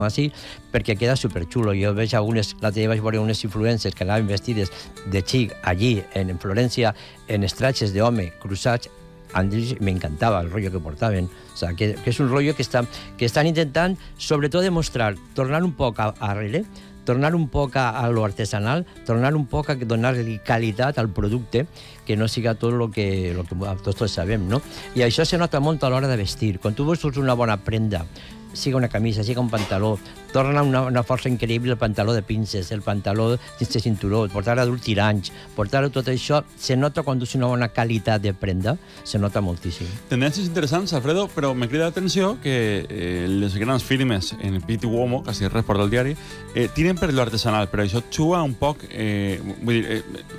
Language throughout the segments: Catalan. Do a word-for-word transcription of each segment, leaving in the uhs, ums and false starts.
així, perquè queda superxulo. Jo veig algunes, l'altre dia vaig veure unes influencers que anaven vestides de xic allí, en Florència, en estratges d'home, cruzats, me encantava el rotllo que portaven. O sea, que, que és un rotllo que, està, que estan intentant, sobretot, demostrar, tornar un poc a, a arrele, tornar un poc a, a lo artesanal, tornar un poc a donar-li qualitat al producte, que no siga tot el que, lo que tots sabem, no? I això se nota molt a l'hora de vestir. Quan tu vols una bona prenda, siga una camisa, siga un pantaló, torna una, una força increïble el pantaló de pinces, el pantaló sense cinturó, portar adult tiranys, portar tot això, se nota quan és una bona qualitat de prenda, se nota moltíssim. Tendències interessants, Alfredo, però me crida l'atenció que eh, les grans firmes en el Pitti Uomo, quasi res porta el diari, eh, tiren per l'artesanal, però això xua un poc, eh, vull dir,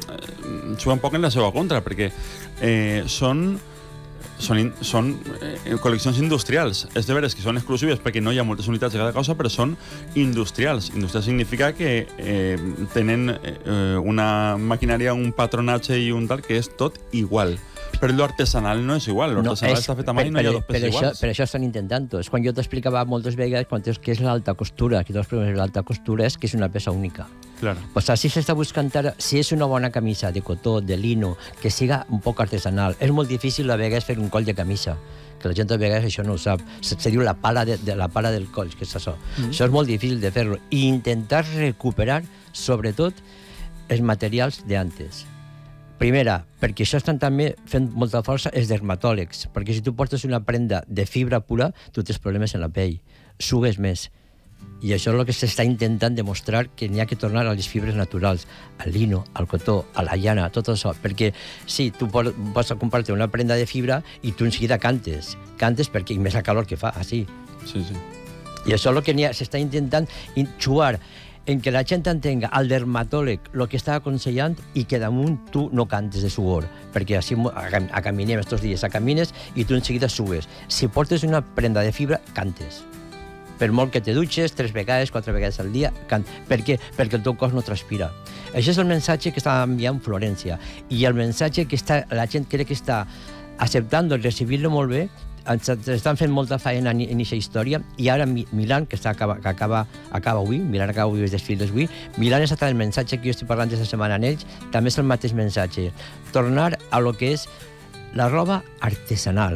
eh, xua un poc en la seva contra, perquè eh, són són, in, són eh, col·leccions industrials. És de veres que són exclusives perquè no hi ha moltes unitats de cada cosa, però són industrials. Industrial significa que eh, tenen eh, una maquinària, un patronatge i un tal que és tot igual. Però l'artesanal no és igual. L'artesanal no, està fet a mà i no hi ha dos peces iguals. Per això estan intentant-ho. És quan jo t'explicava moltes vegades quan és, que és l'alta costura. Aquí dos problemes. L'alta costura és que és una peça única. Claro. Pues así se está buscando, si és una bona camisa de cotó, de lino, que siga un poc artesanal. És molt difícil a vegades fer un coll de camisa, que la gent a vegades això no ho sap. Se, se diu la pala, de, de la pala del coll, que és això. Mm. Això és molt difícil de fer-lo. I intentar recuperar, sobretot, els materials d'antes. Primera, perquè això estan també fent molta força els dermatòlegs, perquè si tu portes una prenda de fibra pura, tu tens problemes en la pell, sugues més. I això és el que s'està intentant demostrar, que n'hi ha que tornar a les fibres naturals, al lino, al cotó, a la llana, tot això. Perquè sí, tu pots comprar-te una prenda de fibra i tu en seguida cantes. Cantes perquè hi més la calor que fa, així. Sí, sí. I això és el que s'està intentant xuar, en que la gent entenga al dermatòleg el que està aconsellant i que damunt tu no cantes de suor, perquè així a caminem estos dies, a camines i tu en seguida sues. Si portes una prenda de fibra, cantes. Per molt que te dutxes, tres vegades, quatre vegades al dia, cant. Per què? Perquè el teu cos no transpira. Això és el missatge que està enviant Florència. I el missatge que està, la gent crec que està acceptant i recibint-lo molt bé, estan fent molta feina en aquesta història, i ara Milán, que, està, acaba, que acaba, acaba avui, Milán acaba avui els desfiles avui, Milán és el missatge que jo estic parlant aquesta setmana en ells, també és el mateix missatge. Tornar a lo que és la roba artesanal.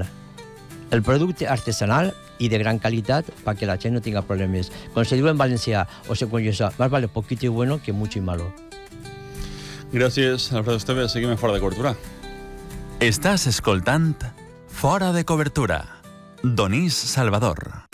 El producte artesanal i de gran qualitat perquè la gent no tinga problemes. Quan se diu en valencià o se conjuga, más vale poquito y bueno que mucho y malo. Gràcies, Alfredo Esteve. Seguim en Fora de Cobertura. Estàs escoltant Fora de Cobertura. Donís Salvador.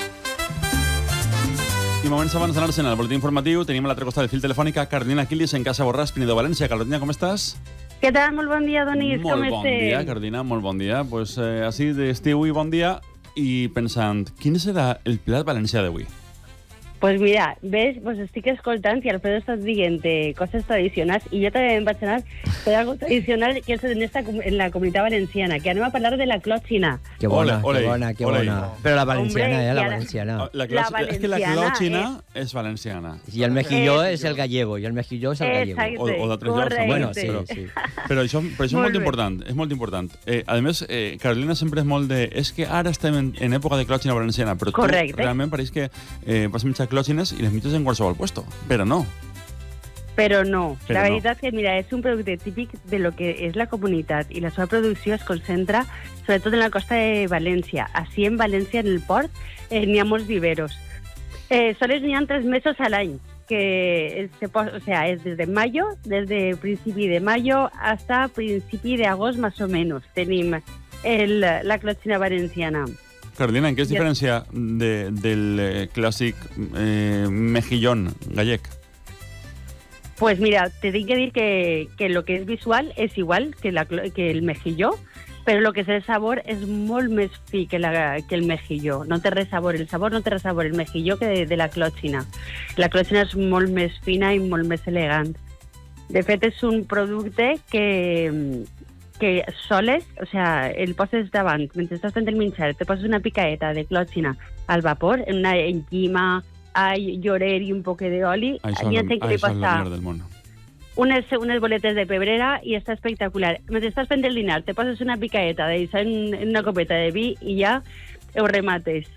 I moments abans d'anar-se'n al boletí informatiu, tenim a l'altre costat del fil telefònica Carolina Quilis en Casa Borràs, Pinedo, València. Carolina, com estàs? Què tal? Molt bon dia, Donís. Molt com bon estem? dia, Carolina, molt bon dia. Pues eh, així d'estiu i bon dia, i pensant, quin serà el plat valencià d'avui? Pues mira, ves, pues estic escoltant i Alfredo està dient coses tradicionals i jo també em vaig anar per algo tradicional que és en, esta, en la comunitat valenciana, que anem a parlar de la clòxina. Que bona, ole, que bona, que ole. bona. Però la valenciana, Hombre, eh, la ara... valenciana. La clòxina, La és que la valenciana clòxina és... és valenciana. I el mejilló Eh, és el gallego, i el mejilló és el gallego. Exacte, O, o d'altres llocs. correcte. Bueno, sí, però, sí. però això, però això és Molt molt bé. important. És molt important. Eh, a més, eh, Carolina sempre és molt de... És que ara estem en, en època de clòxina valenciana, però Correcte. tu realment pareix que eh, vas menjar clòxines i les mitges en qualsevol puesto. Però no. Però no. Però la no. veritat és que, mira, és un producte típic de lo que és la comunitat i la seva producció es concentra sobretot en la costa de València. Així en València, en el port, eh, n'hi ha molts viveros. Eh, sols n'hi ha tres mesos a l'any, que se posa, o sea, es desde mayo, desde principi de mayo hasta principi de agost, más o menos, tenim el, la clòxina valenciana. Carolina, en què es Ja. diferència de, del eh, clàssic eh, mejillón gallec? Pues mira, te tengo que decir que, que lo que es visual es igual que, la, que el mejilló, pero lo que es el sabor es molt més fi que, la, que el mejilló. No té res sabor, el sabor no té res sabor, el mejilló que de, de la clòxina. La clòxina és molt més fina i molt més elegant. De fet, és un producte que, que soles, o sea, el poses davant, mentre estàs fent el menjar, te poses una picaeta de clòxina al vapor, en una enquima, all, llorer i un poc d'oli. Això N'hi ha és gent que li el passa millor del món. unes, unes boletes de pebrera i està espectacular. Mentre estàs fent el dinar, te poses una picaeta d'això en, en una copeta de vi i ja ho remates.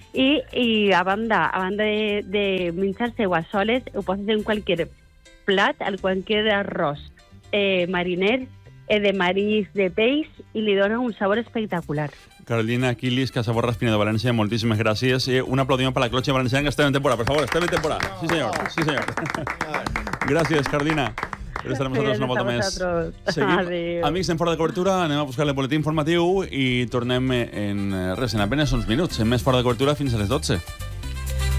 I, i a banda, a banda de, de menjar-se-ho a soles, ho poses en qualsevol plat, en qualsevol arròs eh, mariner, eh, de marís, de peix, i li dona un sabor espectacular. Carolina Quilis, Casa Borra Espina de València, moltíssimes gràcies. Eh, un aplaudiment per la clotxa valenciana, que estem en temporada, per favor, estem en temporada. Sí, senyor, sí, senyor. Gràcies, Carolina. Gràcies a nosaltres una volta més. Seguim. Amics, en Fora de Cobertura, anem a buscar el boletí informatiu i tornem en res, en apenas uns minuts. En més Fora de Cobertura fins a les dotze.